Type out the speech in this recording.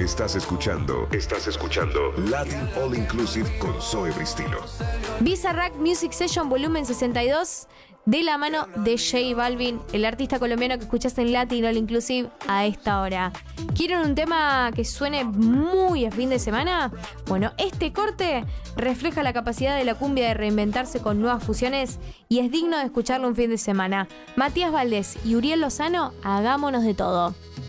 Estás escuchando Latin All Inclusive con Zoe Bristilo. Bizarrap Music Session Volumen 62, de la mano de J Balvin, el artista colombiano que escuchaste en Latin All Inclusive a esta hora. ¿Quieren un tema que suene muy a fin de semana? Bueno, este corte refleja la capacidad de la cumbia de reinventarse con nuevas fusiones y es digno de escucharlo un fin de semana. Matías Valdés y Uriel Lozano, hagámonos de todo.